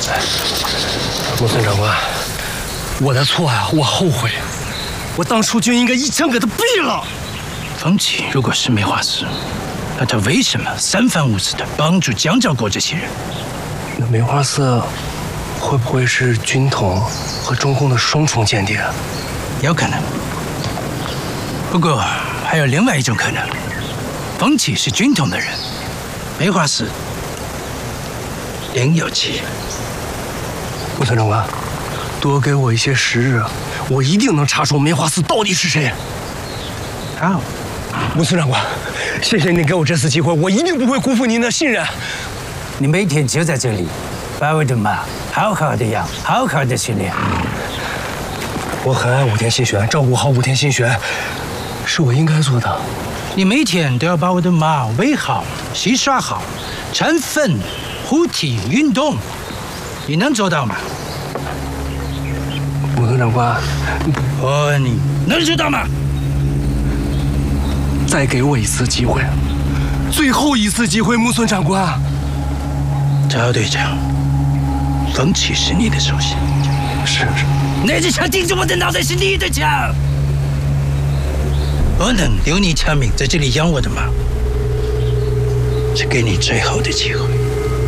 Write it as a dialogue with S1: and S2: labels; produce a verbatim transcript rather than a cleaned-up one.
S1: 木村长官，我的错呀，我后悔，我当初就应该一枪给他毙了。
S2: 方琦如果是梅花四，那他为什么三番五次的帮助江兆国这些人？
S1: 那梅花四会不会是军统和中共的双重间谍？
S2: 有可能。不过还有另外一种可能，方琦是军统的人，梅花四另有其人。
S1: 木村长官，多给我一些时日，我一定能查出梅花四到底是谁。
S2: 好，
S1: 木村长官，谢谢您给我这次机会，我一定不会辜负您的信任。
S2: 你每天就在这里，把我的马好好的养，好好的训练。
S1: 我很爱武田信玄，照顾好武田信玄，是我应该做的。
S2: 你每天都要把我的马喂好、洗刷好、铲粪、护体、运动，你能做到吗？
S1: 木村长官，
S2: 我问你，能做到吗？
S1: 再给我一次机会，最后一次机会，木村长官。
S2: 赵队长，方琦是你的手下，
S1: 是是。
S2: 那支枪顶着我的脑袋是你的枪，我能留你条命在这里养我的马，是给你最后的机会。